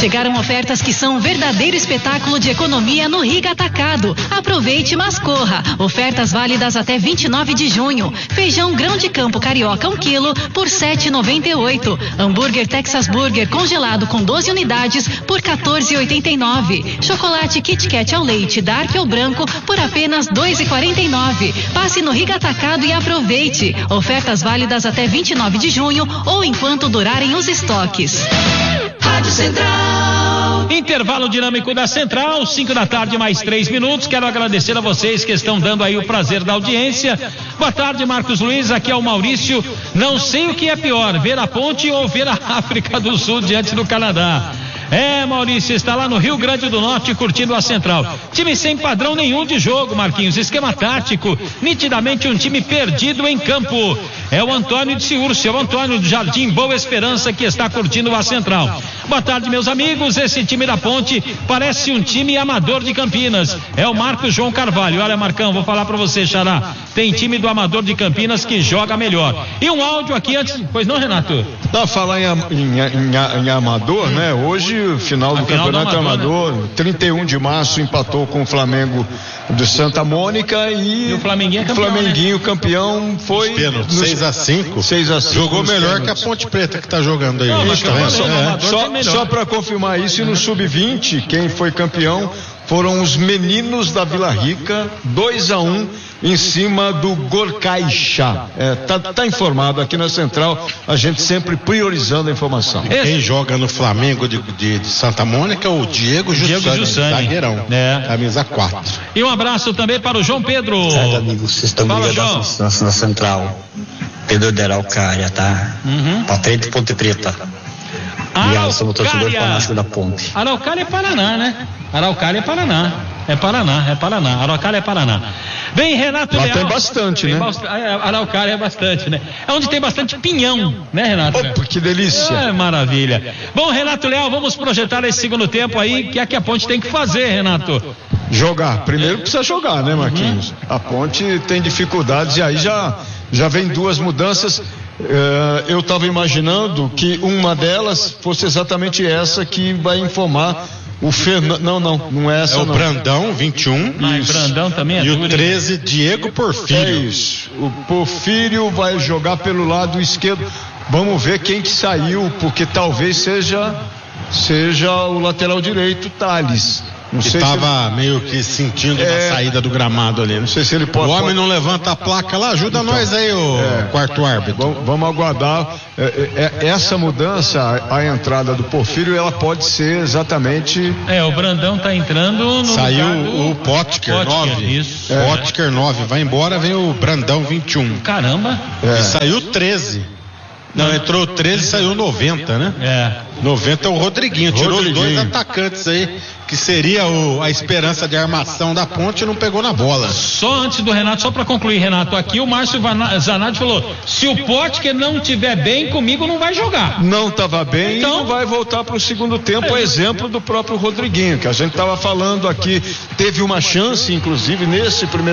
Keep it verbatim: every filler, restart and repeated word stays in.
Chegaram ofertas que são um verdadeiro espetáculo de economia no Riga Atacado. Aproveite, mas corra. Ofertas válidas até vinte e nove de junho. Feijão grão de campo carioca um quilo por sete reais e noventa e oito centavos. Hambúrguer Texas Burger congelado com doze unidades por quatorze reais e oitenta e nove centavos. Chocolate Kit Kat ao leite Dark ou branco por apenas dois reais e quarenta e nove centavos. Passe no Riga Atacado e aproveite. Ofertas válidas até vinte e nove de junho ou enquanto durarem os estoques. Rádio Central. Intervalo dinâmico da Central, cinco da tarde, mais três minutos. Quero agradecer a vocês que estão dando aí o prazer da audiência. Boa tarde, Marcos Luiz. Aqui é o Maurício. Não sei o que é pior, ver a ponte ou ver a África do Sul diante do Canadá. É, Maurício, está lá no Rio Grande do Norte curtindo a Central. Time sem padrão nenhum de jogo, Marquinhos. Esquema tático, nitidamente um time perdido em campo. É o Antônio de Ciúrcio, é o Antônio do Jardim Boa Esperança que está curtindo a Central. Boa tarde, meus amigos. Esse time da Ponte parece um time amador de Campinas. É o Marcos João Carvalho. Olha, Marcão, vou falar para você, Xará. Tem time do Amador de Campinas que joga melhor. E um áudio aqui antes. Pois não, Renato? Tá, falar em, em, em, em amador, né? Hoje o final do a Campeonato final do Amador, Amador, né? trinta e um de março empatou com o Flamengo do Santa Mônica e, e o Flamenguinho é campeão, Flamenguinho né? campeão foi seis a cinco seis a cinco Jogou melhor que a Ponte Preta que tá jogando aí. Não, mas tá é, só, é. só, só para confirmar isso, e no sub vinte quem foi campeão foram os meninos da Vila Rica, dois a um em cima do Gorcaixa. É, tá, tá informado aqui na Central, a gente sempre priorizando a informação. Quem joga no Flamengo de, de, de Santa Mônica é o Diego Jussani, Diego Jussani. zagueirão, é. camisa quatro. E um abraço também para o João Pedro. Certo, amigos, vocês estão ligados na, na Central. Pedro de Araucária, tá? Uhum. Pra frente, Ponte Preta. Obrigado, sou o torcedor fanático da Ponte. Araucária é Paraná, né? Araucária é Paraná. É Paraná, é Paraná. Araucária é Paraná. Bem, Renato Lá Leal. tem bastante, tem né? Bast... Araucária é bastante, né? É onde tem bastante pinhão, né, Renato? Opa, que delícia. É, maravilha. Bom, Renato Leal, vamos projetar esse segundo tempo aí, que é que a Ponte tem que fazer, Renato. Jogar. Primeiro precisa jogar, né, Marquinhos? Uhum. A Ponte tem dificuldades e aí já, já vem duas mudanças. Uh, eu estava imaginando que uma delas fosse exatamente essa que vai informar o Fernando. Não, não, não é essa. É o não. Brandão, vinte e um. Ah, Brandão também é E duro, o treze, Diego Porfírio. É isso. O Porfírio vai jogar pelo lado esquerdo. Vamos ver quem que saiu, porque talvez seja, seja o lateral direito, Thales. Não que sei estava se ele... meio que sentindo é... uma saída do gramado ali. Não sei se ele pode. O homem pode... não levanta a placa lá, ajuda então, nós aí, o é... quarto árbitro. Vamos, vamos aguardar. É, é, essa mudança, a, a entrada do Porfírio, ela pode ser exatamente. É, o Brandão tá entrando no. Saiu do... o Potker nove. Isso. É. Potker nove. Vai embora, vem o Brandão vinte e um. Caramba. É. E saiu treze. Não, entrou treze e saiu noventa, né? É. noventa é o Rodriguinho. Tirou Rodriguinho. os dois atacantes aí, que seria o, a esperança de armação da Ponte, e não pegou na bola. Só antes do Renato, só para concluir, Renato, aqui o Márcio Zanardi falou: se o Potker não tiver bem comigo, não vai jogar. Não estava bem, então... e não vai voltar para o segundo tempo, é. exemplo do próprio Rodriguinho, que a gente estava falando aqui, teve uma chance, inclusive, nesse primeiro